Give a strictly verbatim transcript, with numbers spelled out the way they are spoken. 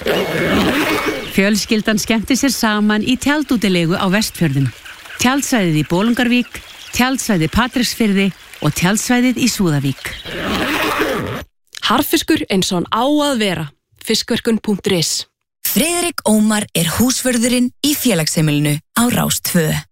Fjölskyldan skemmti sér saman í tjaldútilegu á Vestfjörðum. Tjaldsvæðið í Bolungarvík, tjaldsvæðið Patreksfirði og tjaldsvæðið í Súðavík. Harðfiskur eins og hann á að vera. Fiskverkun punktur is. Friðrik Ómar er húsvörðurinn í félagsheimilinu á Rás tvö.